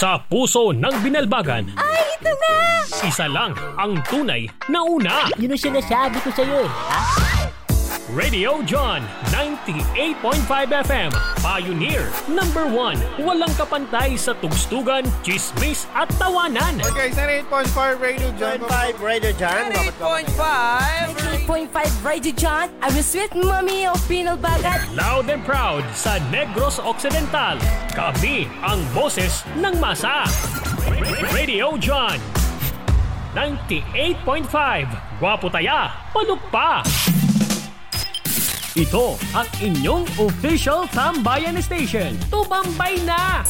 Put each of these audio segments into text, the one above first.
Sa puso ng Binalbagan, Ay, ito na! isa lang ang tunay na una. Yun ang sinasabi ko sa'yo eh. Ha? Radio John 98.5 FM, Pioneer Number 1. Walang kapantay sa tugstugan, chismis at tawanan. Okay, 98.5 Radio John. 98.5 Radio John. 98.5 Radio John. I'm a sweet mommy of Binalbagan. Loud and proud sa Negros Occidental. Kami ang boses ng masa. Radio John 98.5. Gwapo taya, palukpa. Ito ang inyong official tambayan station. Tumambay na!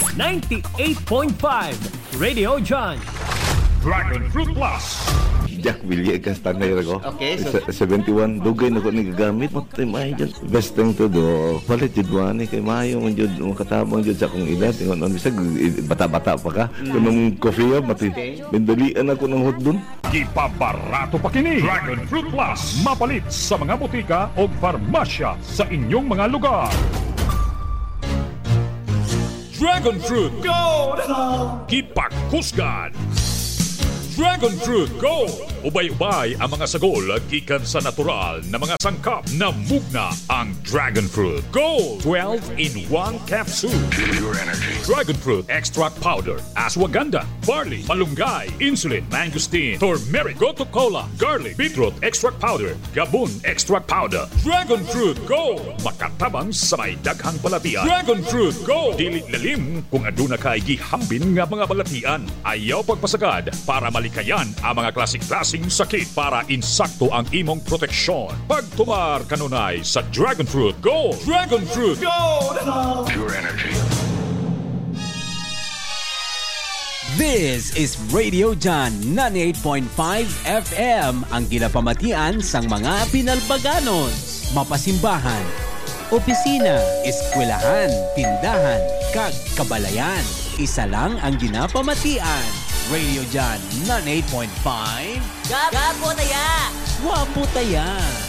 98.5 Radio John. Dragon Fruit Plus. Jack Villegas tanay ko. Okay, so 71 dugay na ko ni gagamit mo tay may jud. Best thing to do. Palit jud wani kay mayo man jud makatabang jud sa akong edad ingon on bisag bata-bata pa ka. Kunong coffee mati. Bendalian ako ng hotdon. Ipabarato pa kini. Dragon Fruit Plus. Mapalit sa mga botika o farmasya sa inyong mga lugar. Dragon Fruit Gold. Kipakusgan. Dragon Fruit Gold. Ubay-ubay ang mga sagol gikan sa natural na mga sangkap na mugna ang Dragon Fruit Gold. 12 in 1 capsule. Pure energy. Dragon Fruit Extract Powder, Ashwagandha, Barley, Malunggay, Insulin, Mangosteen, Turmeric, Gotu Cola, Garlic, Beetroot Extract Powder, Gabon Extract Powder. Dragon Fruit Gold. Makatabang sa may daghang balatian. Dragon Fruit Gold. Dili lalim kung aduna kay gihambin nga mga balatian. Ayaw pagpasagad para malikayan ang mga klasik-klasing sakit para insakto ang imong proteksyon. Pagtumar kanunay sa Dragon Fruit Gold. Dragon Fruit Gold. Pure energy. This is Radio John 98.5 FM, ang ginapamatian sang mga Binalbaganos. Mapasimbahan, opisina, eskwelahan, tindahan, kag kabalayan. Isa lang ang ginapamatian. Radio John 98.5. Gwapo taya! Wapo taya!